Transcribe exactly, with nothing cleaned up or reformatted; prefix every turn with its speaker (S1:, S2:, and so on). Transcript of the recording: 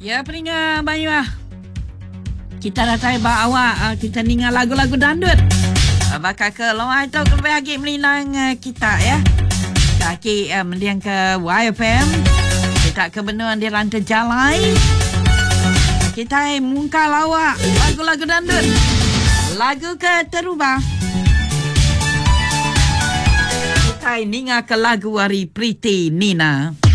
S1: Ya, peringat Bayu ah. Kita dah tahu bahawa awak uh, kita ningal lagu-lagu dandut. Uh, bakal ke luar itu ke bagi melinang uh, kita ya. Kaki uh, mendiang ke Y F M. Kita ke benua di rantai jalai. Kita muka lawak lagu-lagu dandut. Lagu ke terubah. Kita ningal ke lagu Hari Priti Nina.